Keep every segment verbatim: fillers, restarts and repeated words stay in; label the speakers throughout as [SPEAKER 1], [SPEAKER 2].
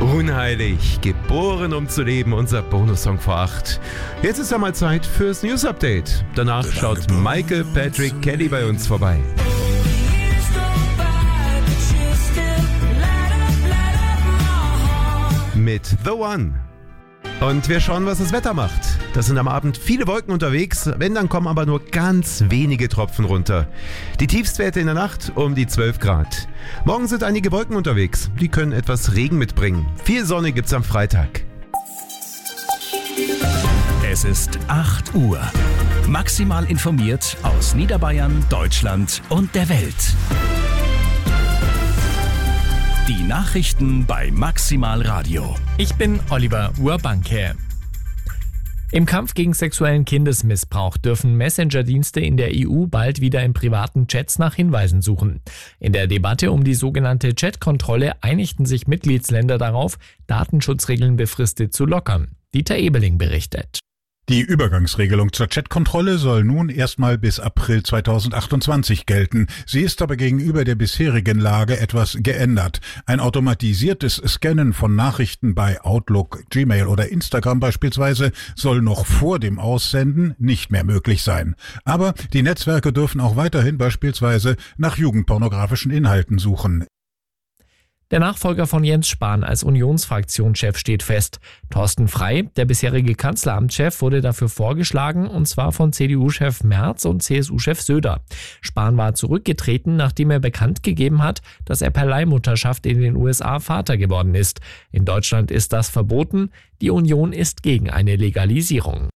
[SPEAKER 1] Unheilig, geboren um zu leben, unser Bonussong vor acht. Jetzt ist einmal Zeit fürs News Update. Danach schaut Michael Patrick Kelly bei uns vorbei. Mit The One. Und wir schauen, was das Wetter macht. Das sind am Abend viele Wolken unterwegs, wenn, dann kommen aber nur ganz wenige Tropfen runter. Die Tiefstwerte in der Nacht um die zwölf Grad. Morgen sind einige Wolken unterwegs, die können etwas Regen mitbringen. Viel Sonne gibt's am Freitag.
[SPEAKER 2] Es ist acht Uhr. Maximal informiert aus Niederbayern, Deutschland und der Welt. Die Nachrichten bei Maximal Radio.
[SPEAKER 3] Ich bin Oliver Urbanke. Im Kampf gegen sexuellen Kindesmissbrauch dürfen Messenger-Dienste in der E U bald wieder in privaten Chats nach Hinweisen suchen. In der Debatte um die sogenannte Chat-Kontrolle einigten sich Mitgliedsländer darauf, Datenschutzregeln befristet zu lockern. Dieter Ebeling berichtet.
[SPEAKER 4] Die Übergangsregelung zur Chatkontrolle soll nun erstmal bis April zweitausendachtundzwanzig gelten. Sie ist aber gegenüber der bisherigen Lage etwas geändert. Ein automatisiertes Scannen von Nachrichten bei Outlook, Gmail oder Instagram beispielsweise soll noch vor dem Aussenden nicht mehr möglich sein. Aber die Netzwerke dürfen auch weiterhin beispielsweise nach jugendpornografischen Inhalten suchen.
[SPEAKER 3] Der Nachfolger von Jens Spahn als Unionsfraktionschef steht fest. Thorsten Frey, der bisherige Kanzleramtschef, wurde dafür vorgeschlagen, und zwar von C D U-Chef Merz und C S U-Chef Söder. Spahn war zurückgetreten, nachdem er bekannt gegeben hat, dass er per Leihmutterschaft in den U S A Vater geworden ist. In Deutschland ist das verboten. Die Union ist gegen eine Legalisierung.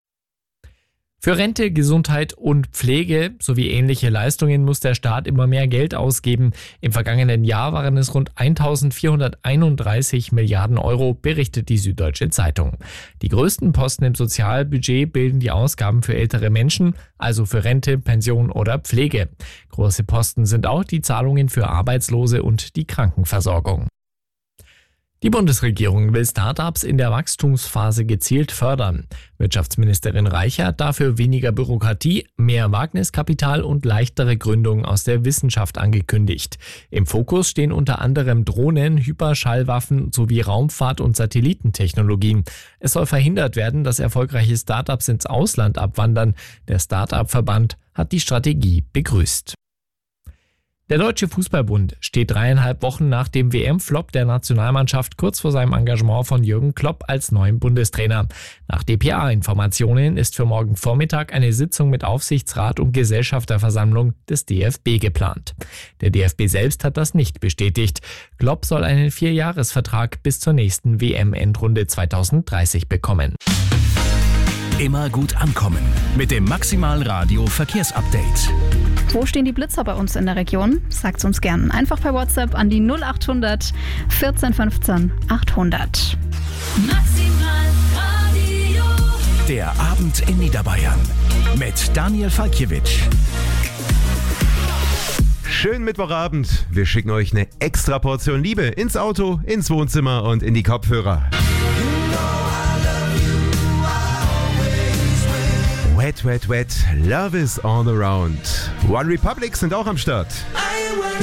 [SPEAKER 3] Für Rente, Gesundheit und Pflege sowie ähnliche Leistungen muss der Staat immer mehr Geld ausgeben. Im vergangenen Jahr waren es rund eintausendvierhunderteinunddreißig Milliarden Euro, berichtet die Süddeutsche Zeitung. Die größten Posten im Sozialbudget bilden die Ausgaben für ältere Menschen, also für Rente, Pension oder Pflege. Große Posten sind auch die Zahlungen für Arbeitslose und die Krankenversorgung. Die Bundesregierung will Startups in der Wachstumsphase gezielt fördern. Wirtschaftsministerin Reichert dafür weniger Bürokratie, mehr Wagniskapital und leichtere Gründungen aus der Wissenschaft angekündigt. Im Fokus stehen unter anderem Drohnen, Hyperschallwaffen sowie Raumfahrt- und Satellitentechnologien. Es soll verhindert werden, dass erfolgreiche Startups ins Ausland abwandern. Der Startup-Verband hat die Strategie begrüßt. Der Deutsche Fußballbund steht dreieinhalb Wochen nach dem W M-Flop der Nationalmannschaft kurz vor seinem Engagement von Jürgen Klopp als neuen Bundestrainer. Nach D P A-Informationen ist für morgen Vormittag eine Sitzung mit Aufsichtsrat und Gesellschafterversammlung des D F B geplant. Der D F B selbst hat das nicht bestätigt. Klopp soll einen Vierjahresvertrag bis zur nächsten W M-Endrunde zweitausenddreißig bekommen.
[SPEAKER 2] Immer gut ankommen mit dem Maximal Radio Verkehrsupdate.
[SPEAKER 5] Wo stehen die Blitzer bei uns in der Region? Sagt's uns gern. Einfach per WhatsApp an die null achthundert vierzehn fünfzehn achthundert.
[SPEAKER 6] Maximal Radio.
[SPEAKER 2] Der Abend in Niederbayern mit Daniel Falkiewicz.
[SPEAKER 1] Schönen Mittwochabend. Wir schicken euch eine extra Portion Liebe ins Auto, ins Wohnzimmer und in die Kopfhörer. Wet, wet, wet, love is all around. One Republic sind auch am Start.